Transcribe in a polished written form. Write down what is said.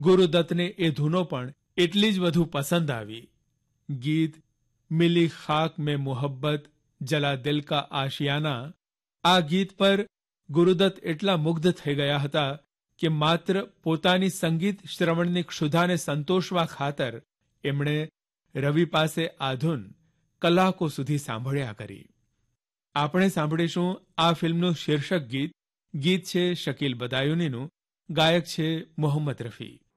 ગુરુદત્તને એ ધૂનો પણ એટલી જ વધુ પસંદ આવી. ગીત મિલી ખાક મેં મોહબ્બત જલા દિલ કા આશિયાના, આ ગીત પર ગુરુદત્ત એટલા મુગ્ધ થઈ ગયા હતા કે માત્ર પોતાની સંગીત શ્રવણની ક્ષુધાને સંતોષવા ખાતર એમણે રવિ પાસે આ ધૂન કલાકો સુધી સાંભળ્યા કરી. આપણે સાંભળીશું આ ફિલ્મનું શીર્ષક ગીત. ગીત છે શકીલ બદાયુનીનું, ગાયક છે મોહમ્મદ રફી.